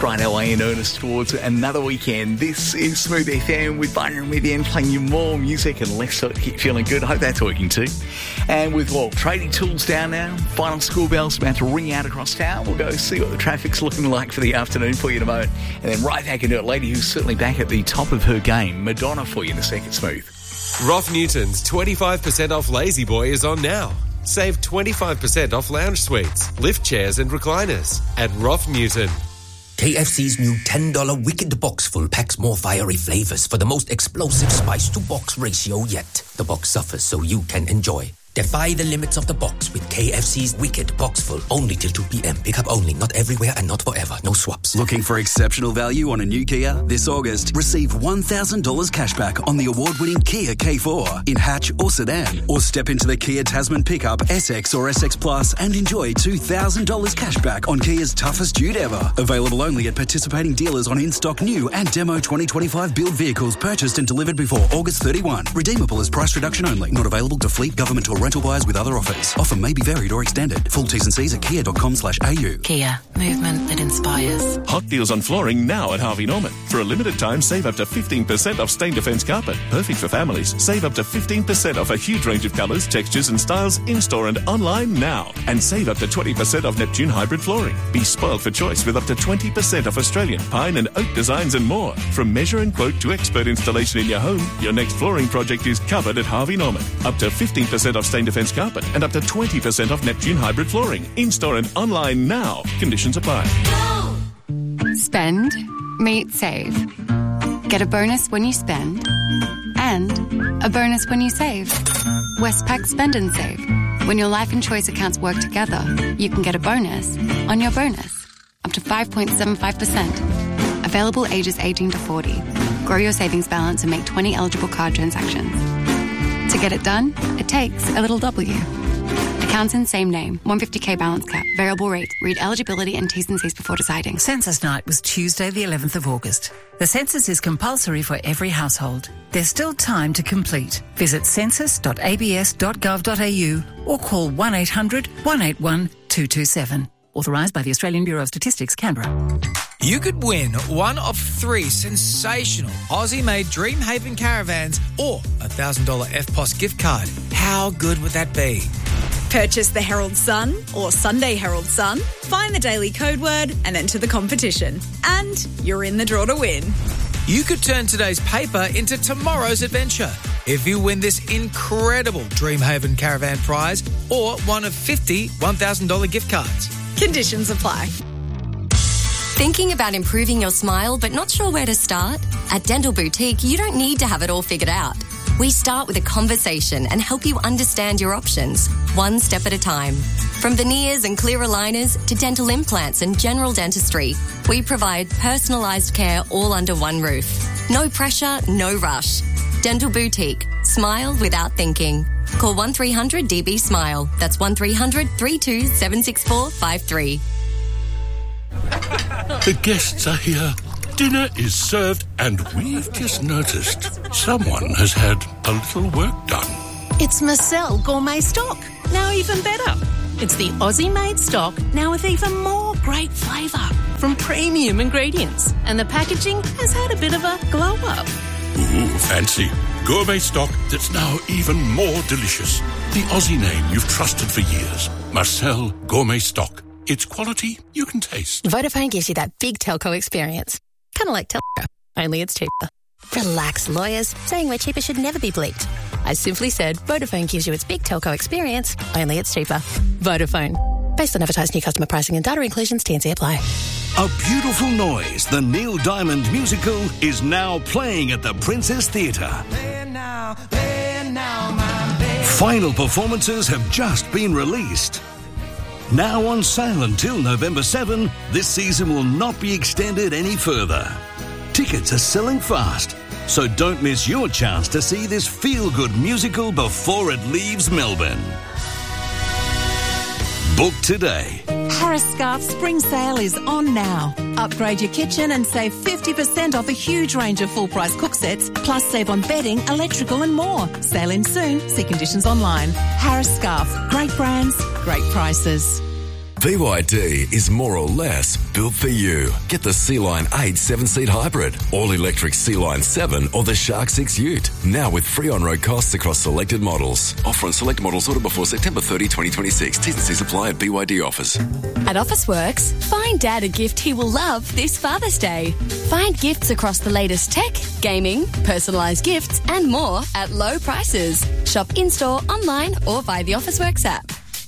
stride our way in earnest towards another weekend. This is Smooth FM with Byron Within, playing you more music and less so to keep feeling good. I hope that's working too. And with, trading tools down now, final school bells about to ring out across town, we'll go see what the traffic's looking like for the afternoon for you in a moment. And then right back into it, lady who's certainly back at the top of her game, Madonna, for you in a second, Smooth. Roth Newton's 25% off Lazy Boy is on now. Save 25% off lounge suites, lift chairs and recliners at Roth Newton. KFC's new $10 Wicked Box Full packs more fiery flavours for the most explosive spice-to-box ratio yet. The box suffers so you can enjoy. Defy the limits of the box with KFC's Wicked Box Full. Only till 2 p.m. Pick up only. Not everywhere and not forever. No swaps. Looking for exceptional value on a new Kia? This August, receive $1,000 cashback on the award-winning Kia K4 in hatch or sedan. Or step into the Kia Tasman pickup, SX or SX Plus and enjoy $2,000 cashback on Kia's toughest dude ever. Available only at participating dealers on in-stock new and demo 2025 build vehicles purchased and delivered before August 31. Redeemable as price reduction only. Not available to fleet, government or rental buyers with other offers. Offer may be varied or extended. Full T's and C's at kia.com/au. Kia. Movement that inspires. Hot deals on flooring now at Harvey Norman. For a limited time, save up to 15% off stain defense carpet. Perfect for families. Save up to 15% off a huge range of colours, textures and styles in-store and online now. And save up to 20% off Neptune hybrid flooring. Be spoiled for choice with up to 20% off Australian pine and oak designs and more. From measure and quote to expert installation in your home, your next flooring project is covered at Harvey Norman. Up to 15% off stain defense carpet and up to 20% off Neptune hybrid flooring. In-store and online now. Conditions apply. Spend, meet, save. Get a bonus when you spend and a bonus when you save. Westpac Spend and Save. When your life and choice accounts work together, you can get a bonus on your bonus. Up to 5.75%. Available ages 18 to 40. Grow your savings balance and make 20 eligible card transactions. To get it done, it takes a little W. Accounts in same name. 150k balance cap. Variable rate. Read eligibility and T's and C's before deciding. Census night was Tuesday the 11th of August. The census is compulsory for every household. There's still time to complete. Visit census.abs.gov.au or call 1800 181 227. Authorised by the Australian Bureau of Statistics, Canberra. You could win one of 3 sensational Aussie-made Dreamhaven caravans or a $1,000 FPOS gift card. How good would that be? Purchase the Herald Sun or Sunday Herald Sun, find the daily code word and enter the competition. And you're in the draw to win. You could turn today's paper into tomorrow's adventure if you win this incredible Dreamhaven caravan prize or one of 50 $1,000 gift cards. Conditions apply. Thinking about improving your smile but not sure where to start? At Dental Boutique, you don't need to have it all figured out. We start with a conversation and help you understand your options, one step at a time. From veneers and clear aligners to dental implants and general dentistry, we provide personalised care all under one roof. No pressure, no rush. Dental Boutique. Smile without thinking. Call 1300 DB Smile. That's 1300 32 76453. The guests are here. Dinner is served and we've just noticed someone has had a little work done. It's Marcel Gourmet Stock. Now even better. It's the Aussie-made stock, now with even more great flavour from premium ingredients. And the packaging has had a bit of a glow-up. Ooh, fancy. Gourmet stock that's now even more delicious. The Aussie name you've trusted for years. Marcel Gourmet Stock. It's quality you can taste. Vodafone gives you that big telco experience. Kind of like telco, only it's cheaper. Relax, lawyers. Saying we're cheaper should never be bleeped. I simply said Vodafone gives you its big telco experience, only it's cheaper. Vodafone. Based on advertised new customer pricing and data inclusions, T&C apply. A Beautiful Noise, the Neil Diamond musical, is now playing at the Princess Theatre. Final performances have just been released. Now on sale until November 7, this season will not be extended any further. Tickets are selling fast, so don't miss your chance to see this feel-good musical before it leaves Melbourne. Book today. Harris Scarf Spring Sale is on now. Upgrade your kitchen and save 50% off a huge range of full-price cook sets, plus save on bedding, electrical and more. Sale in soon. See conditions online. Harris Scarf. Great brands, great prices. BYD is more or less built for you. Get the Sea-Line 8 7-seat hybrid, all-electric Sea-Line 7 or the Shark 6 Ute. Now with free on-road costs across selected models. Offer on select models ordered before September 30, 2026. T's and C's apply at BYD offers. At Officeworks, find Dad a gift he will love this Father's Day. Find gifts across the latest tech, gaming, personalised gifts and more at low prices. Shop in-store, online or via the Officeworks app.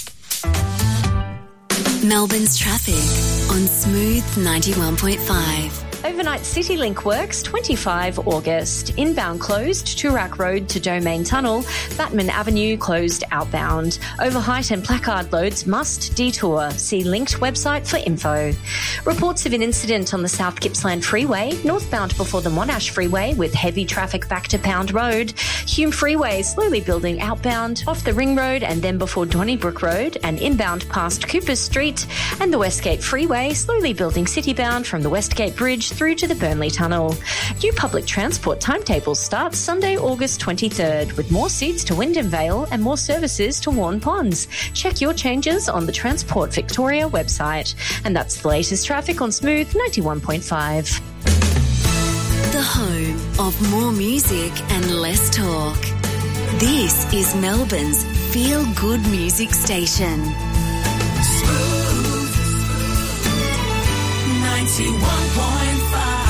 Melbourne's traffic on Smooth 91.5. Overnight CityLink works 25 August. Inbound closed, Toorak Road to Domain Tunnel. Batman Avenue closed outbound. Overheight and placard loads must detour. See linked website for info. Reports of an incident on the South Gippsland Freeway, northbound before the Monash Freeway with heavy traffic back to Pound Road. Hume Freeway slowly building outbound off the Ring Road and then before Donnybrook Road and inbound past Cooper Street. And the Westgate Freeway slowly building citybound from the Westgate Bridge through to the Burnley Tunnel. New public transport timetables start Sunday, August 23rd, with more seats to Wyndham Vale and more services to Warren Ponds. Check your changes on the Transport Victoria website. And that's the latest traffic on Smooth 91.5. The home of more music and less talk. This is Melbourne's feel-good music station. Smooth 91.5.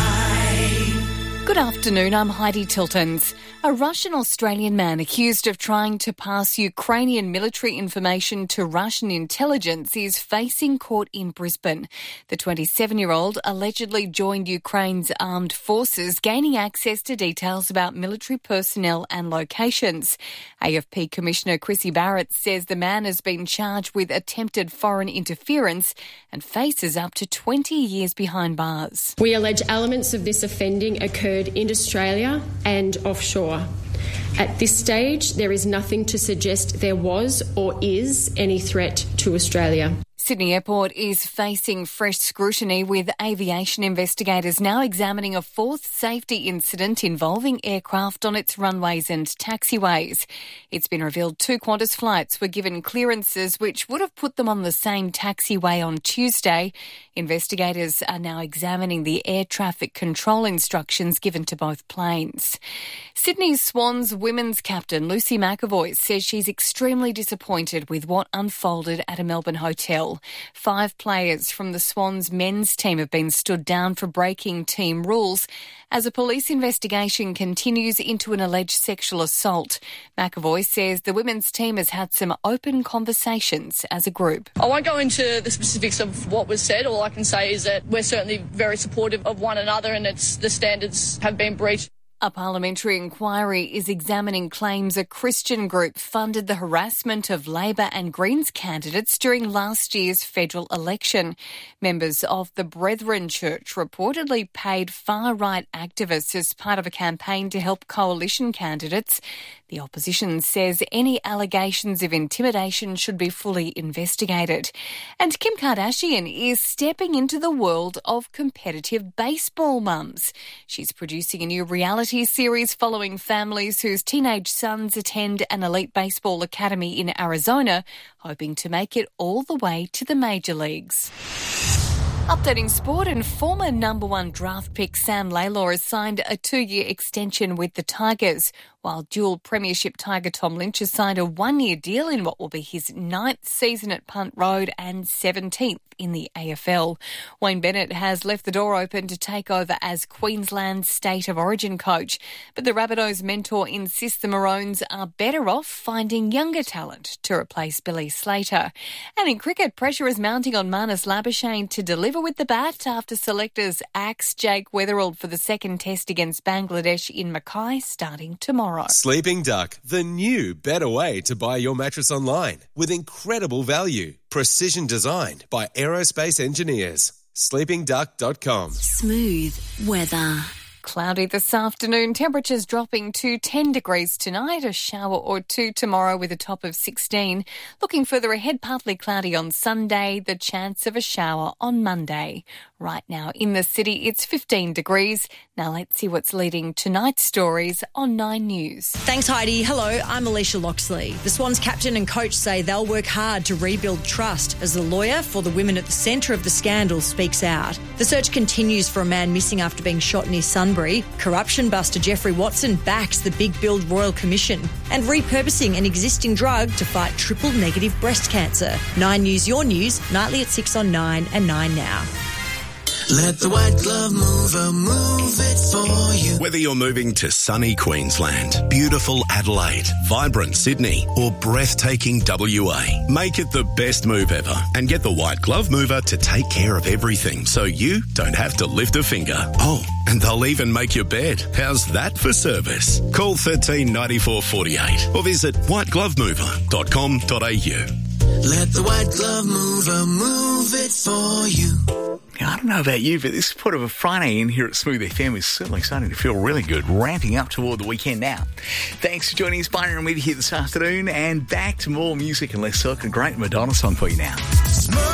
Good afternoon, I'm Heidi Tiltons. A Russian-Australian man accused of trying to pass Ukrainian military information to Russian intelligence is facing court in Brisbane. The 27-year-old allegedly joined Ukraine's armed forces, gaining access to details about military personnel and locations. AFP Commissioner Chrissy Barrett says the man has been charged with attempted foreign interference and faces up to 20 years behind bars. We allege elements of this offending occurred in Australia and offshore. At this stage, there is nothing to suggest there was or is any threat to Australia. Sydney Airport is facing fresh scrutiny, with aviation investigators now examining a fourth safety incident involving aircraft on its runways and taxiways. It's been revealed 2 Qantas flights were given clearances which would have put them on the same taxiway on Tuesday. Investigators are now examining the air traffic control instructions given to both planes. Sydney Swans women's captain Lucy McAvoy says she's extremely disappointed with what unfolded at a Melbourne hotel. 5 players from the Swans men's team have been stood down for breaking team rules as a police investigation continues into an alleged sexual assault. McAvoy says the women's team has had some open conversations as a group. I won't go into the specifics of what was said. All I can say is that we're certainly very supportive of one another and the standards have been breached. A parliamentary inquiry is examining claims a Christian group funded the harassment of Labor and Greens candidates during last year's federal election. Members of the Brethren Church reportedly paid far-right activists as part of a campaign to help coalition candidates. The opposition says any allegations of intimidation should be fully investigated. And Kim Kardashian is stepping into the world of competitive baseball mums. She's producing a new reality series following families whose teenage sons attend an elite baseball academy in Arizona, hoping to make it all the way to the major leagues. Updating sport, and former number 1 draft pick Sam Laylor has signed a 2-year extension with the Tigers, while dual premiership Tiger Tom Lynch has signed a 1-year deal in what will be his 9th season at Punt Road and 17th in the AFL. Wayne Bennett has left the door open to take over as Queensland's State of Origin coach, but the Rabbitohs mentor insists the Maroons are better off finding younger talent to replace Billy Slater. And in cricket, pressure is mounting on Marnus Labuschagne to deliver with the bat after selectors axe Jake Weatherald for the second test against Bangladesh in Mackay starting tomorrow. Sleeping Duck, the new better way to buy your mattress online with incredible value. Precision designed by aerospace engineers. sleepingduck.com. Smooth weather. Cloudy this afternoon, temperatures dropping to 10 degrees tonight, a shower or two tomorrow with a top of 16. Looking further ahead, partly cloudy on Sunday, the chance of a shower on Monday. Right now in the city, it's 15 degrees. Now let's see what's leading tonight's stories on 9 News. Thanks, Heidi. Hello, I'm Alicia Loxley. The Swans captain and coach say they'll work hard to rebuild trust as the lawyer for the women at the centre of the scandal speaks out. The search continues for a man missing after being shot near Sunbury. Corruption buster Jeffrey Watson backs the Big Build Royal Commission. And repurposing an existing drug to fight triple-negative breast cancer. 9 News, your news, nightly at 6 on 9 and 9 now. Let the White Glove Mover move it for you. Whether you're moving to sunny Queensland, beautiful Adelaide, vibrant Sydney, or breathtaking WA, make it the best move ever and get the White Glove Mover to take care of everything so you don't have to lift a finger. Oh, and they'll even make your bed. How's that for service? Call 13 94 48 or visit whiteglovemover.com.au. Let the White Glove Mover move it for you. I don't know about you, but this part of a Friday in here at Smooth FM is certainly starting to feel really good, ramping up toward the weekend now. Thanks for joining us, Byron and Media here this afternoon, and back to more music and less talk. A great Madonna song for you now.